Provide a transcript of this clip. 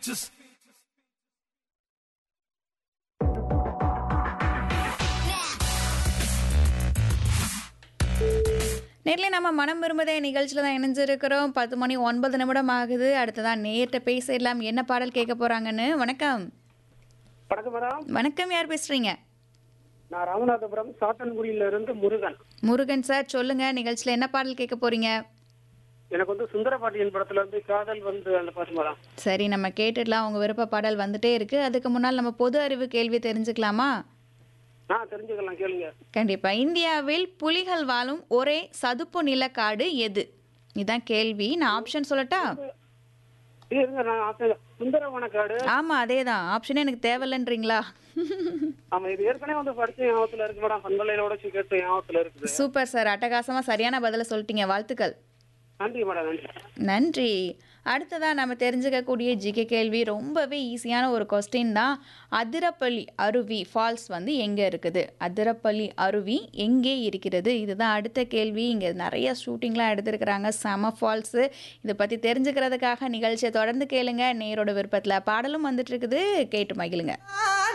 Just நேர்ல நம்ம மனம் விரும்புதே நிகழ்ச்சியில தான் இணைஞ்சிருக்கிறோம். 10 மணி 9 நிமிடம் ஆகுது. அடுத்ததான் நேர்ட்ட பேசிடலாம். என்ன பாடல் கேட்க போறாங்கன்னு. வணக்கம். வணக்கம் மேடம். வணக்கம். யார் பேசுறீங்க? நான் ராமநாதபுரம் சாத்தன்குடியில இருந்து முருகன். முருகன் சார் சொல்லுங்க. நிகழ்ச்சியில என்ன பாடல் கேட்க போறீங்க? எனக்கு வந்து சுந்தரபாண்டியன் படத்துல இருந்து காதல் வந்து அந்த பாட்டு மேடம். சரி, நம்ம கேட்டுடலாம். உங்க விருப்ப பாடல் வந்துட்டே இருக்கு. அதுக்கு முன்னால் நம்ம பொது அறிவு கேள்வி தெரிஞ்சுக்கலாமா? தெரிஞ்சுக்கலாம், கேளுங்க. கண்டிப்பா. இந்தியாவில் புலிகள் வாழும் ஒரே சதுப்பு நிலக்காடு எது? இதான் கேள்வி. நான் ஆப்ஷன் சொல்லட்டா? இருங்க, சுந்தரவனக்காடு. ஆமா, அதேதான். ஆப்ஷனே எனக்கு தேவையில்லைன்றீங்களா? ஆமா, இது ஏற்கனவே வந்து படிச்ச ஞாபகத்துல இருக்கு மேடம். பண்பலையோட கேட்ட ஞாபகத்துல இருக்குது. Super sir. அட்டகாசமா சரியான பதில சொல்லிட்டீங்க. வாழ்த்துக்கள். நன்றி மேடம், நன்றி. நன்றி. அடுத்ததாக நம்ம தெரிஞ்சுக்கக்கூடிய ஜிகே கேள்வி ரொம்பவே ஈஸியான ஒரு கொஸ்டின் தான். அதிரப்பள்ளி அருவி ஃபால்ஸ் வந்து எங்கே இருக்குது? அதிரப்பள்ளி அருவி எங்கே இருக்கிறது? இதுதான் அடுத்த கேள்வி. இங்கே நிறைய ஷூட்டிங்லாம் எடுத்திருக்கிறாங்க. செம ஃபால்ஸு. இதை பற்றி தெரிஞ்சுக்கிறதுக்காக நிகழ்ச்சியை தொடர்ந்து கேளுங்க. நேரோட விருப்பத்தில் பாடலும் வந்துட்டு இருக்குது. கேட்டு மகிழுங்க.